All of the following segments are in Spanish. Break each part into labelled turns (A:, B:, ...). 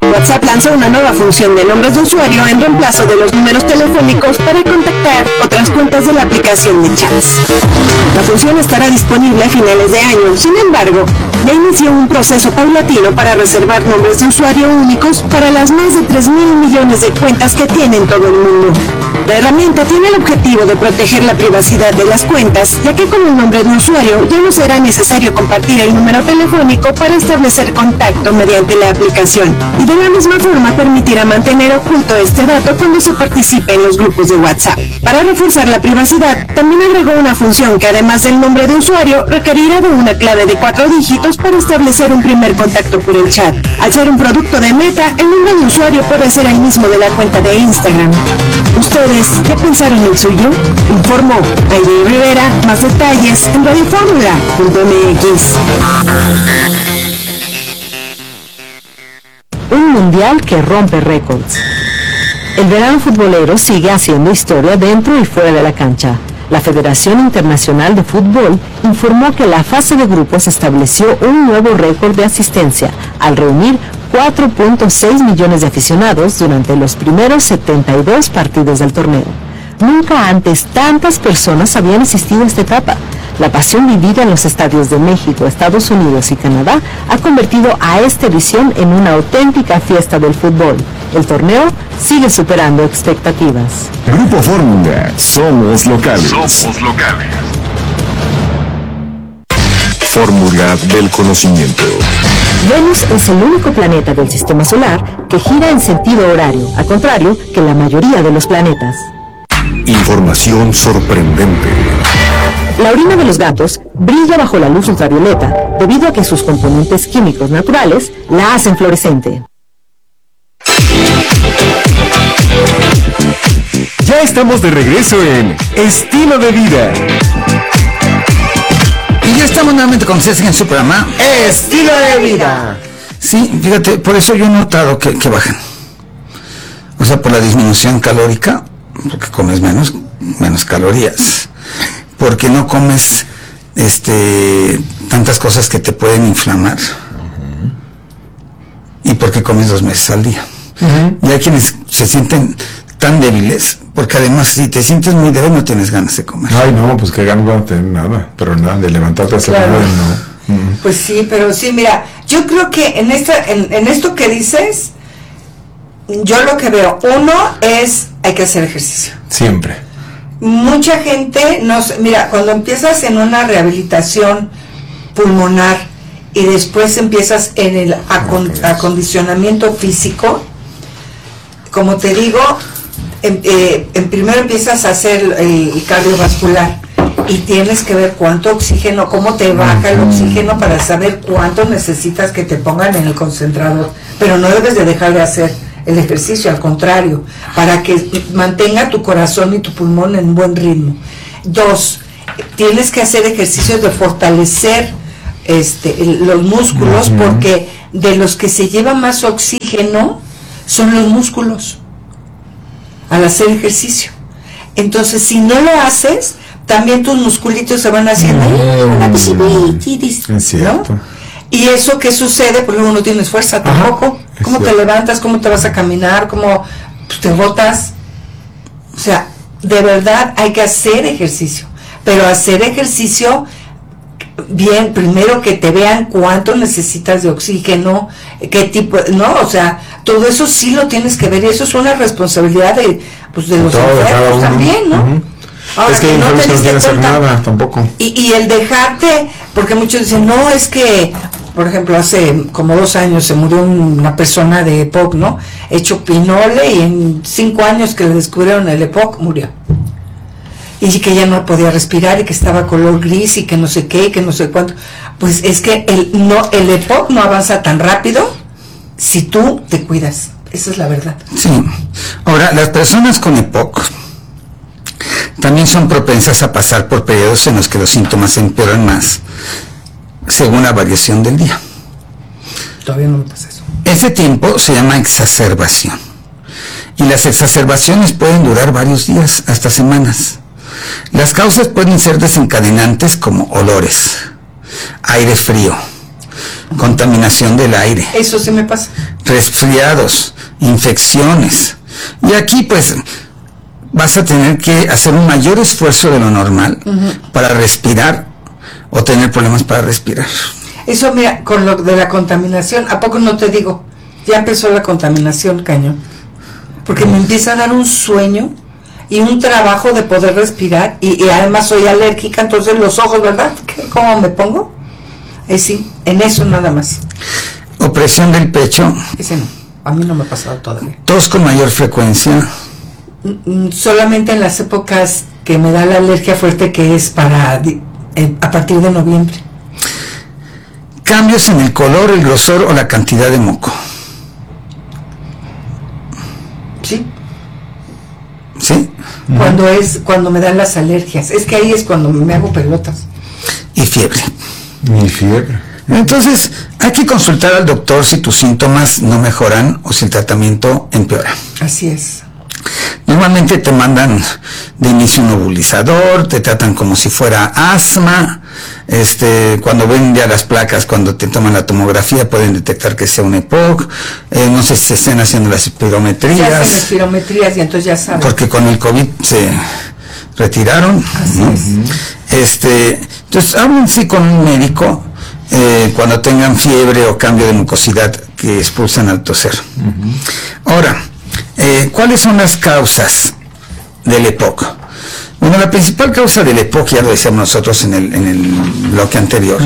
A: WhatsApp lanzó una nueva función de nombres de usuario en reemplazo de los números telefónicos para contactar otras cuentas de la aplicación de chats. La función estará disponible a finales de año, sin embargo, ya inició un proceso paulatino para reservar nombres de usuario únicos para las más de 3.000 millones de cuentas que tiene en todo el mundo. La herramienta tiene el objetivo de proteger la privacidad de las cuentas, ya que con el nombre de usuario ya no será necesario compartir el número telefónico para establecer contacto mediante la aplicación, y de la misma forma permitirá mantener oculto este dato cuando se participe en los grupos de WhatsApp. Para reforzar la privacidad, también agregó una función que además del nombre de usuario requerirá de una clave de 4 dígitos para establecer un primer contacto por el chat. Al ser un producto de Meta, el nombre de usuario puede ser el mismo de la cuenta de Instagram. ¿Ustedes qué pensaron el suyo? Informó Aide Rivera. Más detalles en radioformula.mx.
B: Un mundial que rompe récords. El verano futbolero sigue haciendo historia dentro y fuera de la cancha. La Federación Internacional de Fútbol informó que la fase de grupos estableció un nuevo récord de asistencia al reunir 4.6 millones de aficionados durante los primeros 72 partidos del torneo. Nunca antes tantas personas habían asistido a esta etapa. La pasión vivida en los estadios de México, Estados Unidos y Canadá ha convertido a esta edición en una auténtica fiesta del fútbol. El torneo sigue superando expectativas.
C: Grupo Fórmula, somos locales. Fórmula del conocimiento.
B: Venus es el único planeta del sistema solar que gira en sentido horario, al contrario que la mayoría de los planetas.
C: Información sorprendente.
B: La orina de los gatos brilla bajo la luz ultravioleta debido a que sus componentes químicos naturales la hacen fluorescente.
C: Ya estamos de regreso en Estilo de Vida.
D: Y ya estamos nuevamente con ustedes en su programa Estilo de Vida. Sí, fíjate, por eso yo he notado que bajan. O sea, por la disminución calórica, porque comes menos calorías. Porque no comes tantas cosas que te pueden inflamar. Y porque comes 2 meses al día. Y hay quienes se sienten tan débiles, porque además si te sientes muy débil no tienes ganas de comer.
E: Ay, no, pues que ganas no tener nada, pero nada, de levantarte a hacer nada, no.
F: Pues sí, pero sí, mira, yo creo que en esto que dices, yo lo que veo, uno es, hay que hacer ejercicio.
E: Siempre.
F: Mucha gente, mira, cuando empiezas en una rehabilitación pulmonar y después empiezas en el acondicionamiento físico, como te digo, primero empiezas a hacer el cardiovascular y tienes que ver cuánto oxígeno, cómo te baja el oxígeno para saber cuánto necesitas que te pongan en el concentrador, pero no debes de dejar de hacer el ejercicio, al contrario, para que mantenga tu corazón y tu pulmón en buen ritmo. 2, tienes que hacer ejercicios de fortalecer los músculos, porque de los que se lleva más oxígeno son los músculos al hacer ejercicio. Entonces, si no lo haces, también tus musculitos se van haciendo,
E: Es cierto.
F: ¿no? Y eso, ¿qué sucede? Pues luego no tienes fuerza tampoco. ¿Cómo te levantas? ¿Cómo te vas a caminar? ¿Cómo te botas? O sea, de verdad hay que hacer ejercicio. Pero hacer ejercicio bien, primero que te vean cuánto necesitas de oxígeno, qué tipo, ¿no? O sea, todo eso sí lo tienes que ver, y eso es una responsabilidad de los enfermos también, ¿no? Ahora,
E: es que no te diste hacer nada tampoco.
F: Y el dejarte, porque muchos dicen, no, es que, por ejemplo, hace como 2 años se murió una persona de EPOC, ¿no? Hecho pinole, y en 5 años que le descubrieron el EPOC, murió. Y que ya no podía respirar, y que estaba color gris, y que no sé qué, y que no sé cuánto. Pues es que el EPOC no avanza tan rápido si tú te cuidas. Esa es la verdad.
D: Sí. Ahora, las personas con EPOC también son propensas a pasar por periodos en los que los síntomas se empeoran más, según la variación del día.
F: Todavía no me pasa eso.
D: Ese tiempo se llama exacerbación. Y las exacerbaciones pueden durar varios días, hasta semanas. Las causas pueden ser desencadenantes como olores, aire frío, contaminación del aire,
F: Eso sí me pasa.
D: resfriados, infecciones. Y aquí pues vas a tener que hacer un mayor esfuerzo de lo normal para respirar o tener problemas para respirar.
F: Eso, mira, con lo de la contaminación, ¿a poco no te digo? Ya empezó la contaminación, cañón. Porque me empieza a dar un sueño y un trabajo de poder respirar y además soy alérgica, entonces los ojos, ¿verdad? ¿Cómo me pongo? Sí, en eso nada más.
D: Opresión del pecho,
F: Ese no, a mí no me ha pasado todavía.
D: tos con mayor frecuencia,
F: Solamente en las épocas que me da la alergia fuerte, que es a partir de noviembre.
D: cambios en el color, el grosor o la cantidad de moco.
F: Sí.
D: ¿Sí?
F: Cuando me dan las alergias. Es que ahí es cuando me hago pelotas.
D: Y fiebre.
E: Mi fiebre.
D: Entonces, hay que consultar al doctor si tus síntomas no mejoran o si el tratamiento empeora.
F: Así es.
D: Normalmente te mandan de inicio un nebulizador, te tratan como si fuera asma. Cuando ven ya las placas, cuando te toman la tomografía, pueden detectar que sea un EPOC. No sé si se estén haciendo las
F: Se
D: espirometrías.
F: hacen espirometrías y entonces ya saben.
D: Porque con el COVID se retiraron.
F: Así
D: ¿no?
F: es.
D: Entonces, hablen sí con un médico cuando tengan fiebre o cambio de mucosidad que expulsan al toser. Ahora, ¿cuáles son las causas del EPOC? Bueno, la principal causa del EPOC, ya lo decíamos nosotros en el bloque anterior,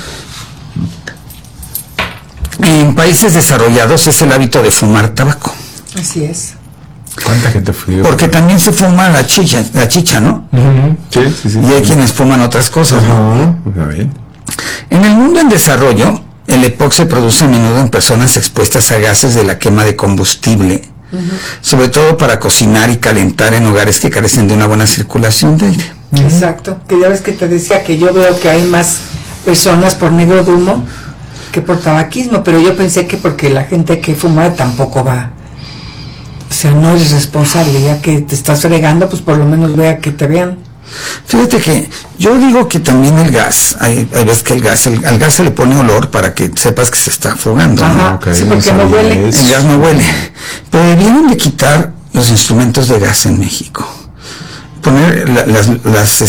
D: en países desarrollados es el hábito de fumar tabaco.
F: Así es.
E: ¿Cuánta gente fue?
D: Porque también se fuma la chicha, ¿no?
E: Sí, sí, sí.
D: Y hay quienes fuman otras cosas.
E: Ajá, está bien.
D: En el mundo en desarrollo, el EPOC se produce a menudo en personas expuestas a gases de la quema de combustible, sobre todo para cocinar y calentar en hogares que carecen de una buena circulación de aire.
F: Exacto. Que ya ves que te decía que yo veo que hay más personas por negro de humo que por tabaquismo, pero yo pensé que porque la gente que fuma tampoco va. O sea, no eres responsable, ya que te estás fregando, pues por lo menos vea que te vean.
D: Fíjate que yo digo que también el gas, hay veces que al gas se le pone olor para que sepas que se está fugando, ¿no?
F: Ajá,
E: Ok,
F: sí, porque no
E: sabía
F: huele.
E: eso.
D: El gas no huele. Pero debieron de quitar los instrumentos de gas en México. Poner las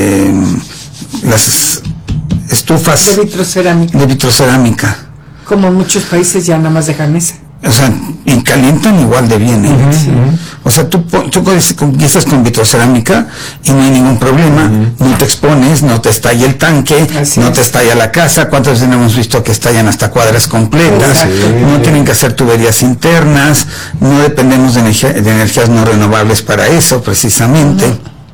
D: estufas
F: De vitrocerámica.
D: de vitrocerámica.
F: Como en muchos países ya nada más dejan esa.
D: O sea, y calientan igual de bien, ¿eh? O sea, tú empiezas con vitrocerámica y no hay ningún problema, no te expones, no te estalla el tanque,
F: Así
D: no
F: es.
D: te estalla la casa. ¿Cuántas veces hemos visto que estallan hasta cuadras completas?
F: Exacto.
D: No tienen que hacer tuberías internas, no dependemos de energías no renovables para eso, precisamente.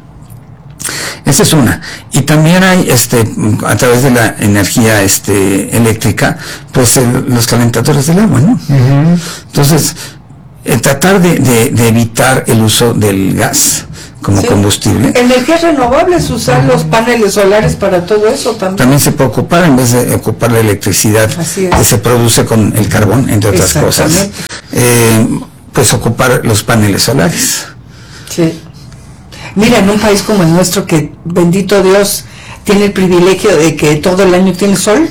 D: Esa es una. Y también hay, a través de la energía eléctrica, pues los calentadores del agua, ¿no? Entonces, tratar de evitar el uso del gas como
F: Sí.
D: combustible.
F: Energías renovables, usar los paneles solares para todo eso también.
D: También se puede ocupar, en vez de ocupar la electricidad
F: Así es.
D: que se produce con el carbón, entre otras cosas, pues ocupar los paneles solares.
F: Sí. Mira, en un país como el nuestro, que bendito Dios tiene el privilegio de que todo el año tiene sol,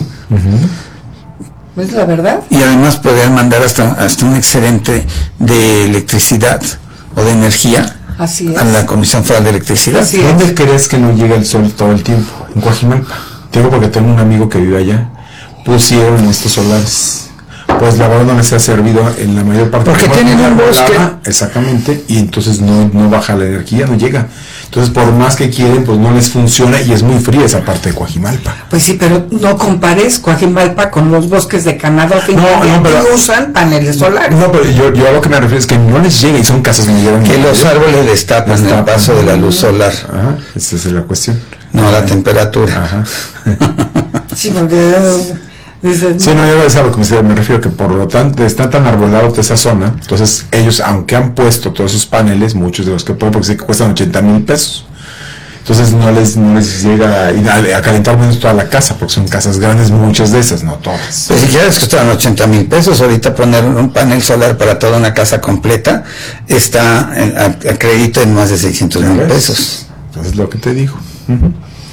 F: ¿es la verdad?
D: Y además poder mandar hasta un excedente de electricidad o de energía
F: Así es.
D: a la Comisión Federal de Electricidad.
F: Así es.
E: ¿Dónde crees que no llega el sol todo el tiempo? En Coajimalpa. Te digo porque tengo un amigo que vive allá. Pusieron estos solares. Pues la verdad no les ha servido en la mayor parte.
D: Porque tienen un bosque.
E: Exactamente. Y entonces no baja la energía, no llega. Entonces por más que quieren, pues no les funciona y es muy fría esa parte de Coajimalpa.
F: Pues sí, pero no compares Coajimalpa con los bosques de Canadá, Finlandia,
E: no, pero-
F: que usan paneles solares.
E: No, pero yo a lo que me refiero es que no les llega y son casas muy grandes.
D: Que los árboles destapan el paso de la luz solar,
E: Ajá, esa es la cuestión.
D: no la temperatura.
E: Ajá.
F: Sí, porque dicen,
E: Sí, no, yo es a lo que me refiero, que por lo tanto está tan arbolado toda esa zona, entonces ellos, aunque han puesto todos esos paneles, muchos de los que pueden, porque sé que cuestan 80,000 pesos, entonces no les llega a calentar menos toda la casa, porque son casas grandes, muchas de esas, no todas.
D: Pues si quieres costaban 80,000 pesos, ahorita poner un panel solar para toda una casa completa está a crédito en más de 600,000 pesos.
E: Entonces es lo que te digo.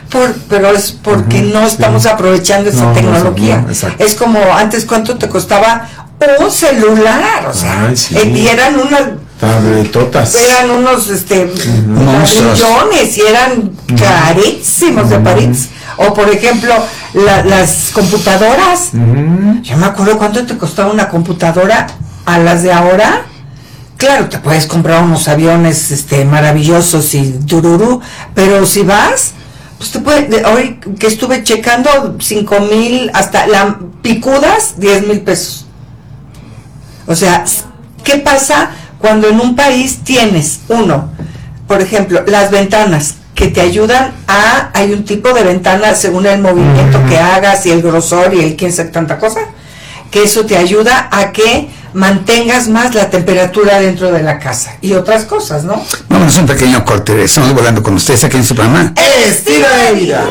F: pero es porque no estamos aprovechando esa tecnología. Es como antes, ¿cuánto te costaba un celular? O sea, y eran unas
E: tabletotas.
F: Eran unos millones y eran carísimos de París. O por ejemplo, las computadoras. Yo me acuerdo cuánto te costaba una computadora a las de ahora. Claro, te puedes comprar unos aviones maravillosos y tururú, pero si vas, pues te puede, hoy que estuve checando, 5,000, hasta la picudas, 10,000 pesos. O sea, ¿qué pasa cuando en un país tienes, por ejemplo, las ventanas que te ayudan hay un tipo de ventana según el movimiento que hagas y el grosor y el quién sabe tanta cosa, que eso te ayuda a que mantengas más la temperatura dentro de la casa y otras cosas, ¿no?
D: Vamos a un pequeño corte, estamos volando con ustedes aquí en su programa
F: Estilo de Vida.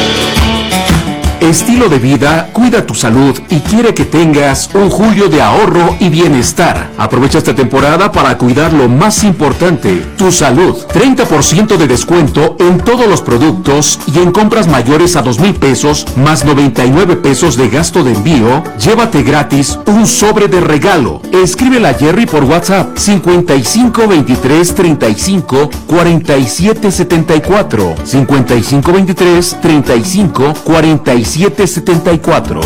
C: Estilo de Vida cuida tu salud y quiere que tengas un julio de ahorro y bienestar. Aprovecha esta temporada para cuidar lo más importante, tu salud. 30% de descuento en todos los productos y en compras mayores a 2,000 pesos más 99 pesos de gasto de envío. Llévate gratis un sobre de regalo. Escríbele a Jerry por WhatsApp 55 23 35 47 74 55 23 35 47 74.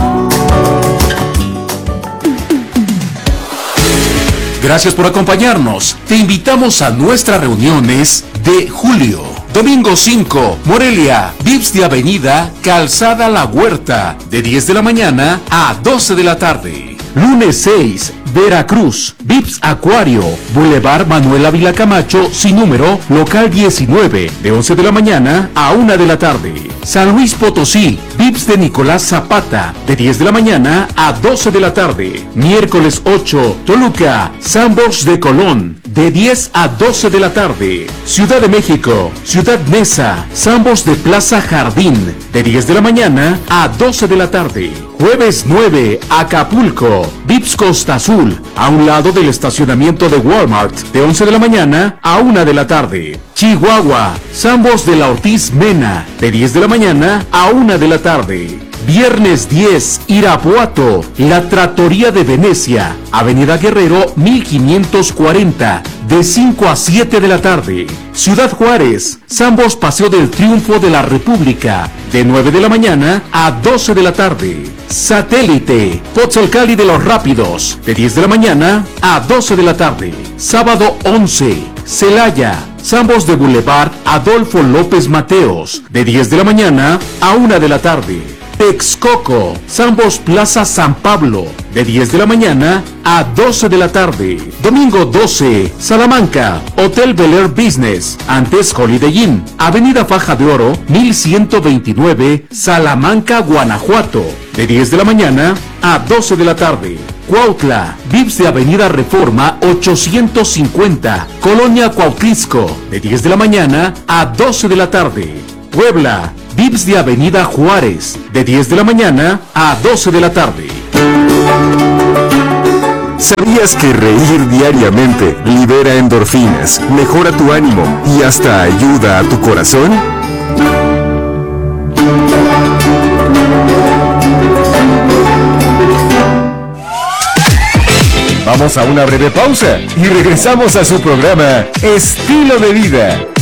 C: Gracias por acompañarnos. Te invitamos a nuestras reuniones de julio. Domingo 5, Morelia, Vips de Avenida, Calzada La Huerta, de 10 de la mañana a 12 de la tarde. Lunes 6, Veracruz, Vips Acuario, Boulevard Manuel Ávila Camacho, sin número, local 19, de 11 de la mañana a 1 de la tarde. San Luis Potosí, Vips de Nicolás Zapata, de 10 de la mañana a 12 de la tarde. Miércoles 8, Toluca, Sandbox de Colón, de 10 a 12 de la tarde. Ciudad de México, Ciudad Neza, Sandbox de Plaza Jardín, de 10 de la mañana a 12 de la tarde. Jueves 9, Acapulco, Vips Costa Azul, a un lado del estacionamiento de Walmart, de 11 de la mañana a 1 de la tarde. Chihuahua, Sambos de la Ortiz Mena, de 10 de la mañana a 1 de la tarde. Viernes 10, Irapuato, La Trattoria de Venecia, Avenida Guerrero 1540, de 5 a 7 de la tarde. Ciudad Juárez, Sambos Paseo del Triunfo de la República, de 9 de la mañana a 12 de la tarde. Satélite, Pozzolcali de los Rápidos, de 10 de la mañana a 12 de la tarde. Sábado 11, Celaya, Sambos de Boulevard Adolfo López Mateos, de 10 de la mañana a 1 de la tarde. Texcoco, Sambos Plaza San Pablo, de 10 de la mañana a 12 de la tarde. Domingo 12, Salamanca, Hotel Bel Air Business, antes Holiday Inn, Avenida Faja de Oro, 1129, Salamanca, Guanajuato, de 10 de la mañana a 12 de la tarde. Cuautla, Vips de Avenida Reforma 850, Colonia Cuautlisco, de 10 de la mañana a 12 de la tarde. Puebla, Vips de Avenida Juárez, de 10 de la mañana a 12 de la tarde.
G: ¿Sabías que reír diariamente libera endorfinas, mejora tu ánimo y hasta ayuda a tu corazón?
C: Vamos a una breve pausa y regresamos a su programa Estilo de Vida.